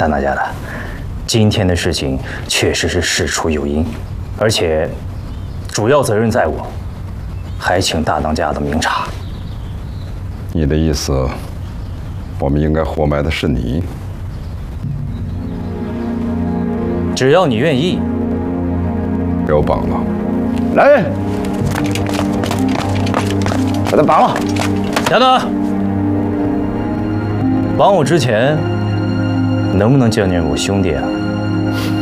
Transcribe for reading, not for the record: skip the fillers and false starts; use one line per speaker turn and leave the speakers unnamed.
大当家的，今天的事情确实是事出有因，而且主要责任在我，还请大当家的明察。
你的意思，我们应该活埋的是你？
只要你愿意。
给我绑了！
来人，把他绑了！
等等，绑我之前，能不能见见我兄弟啊？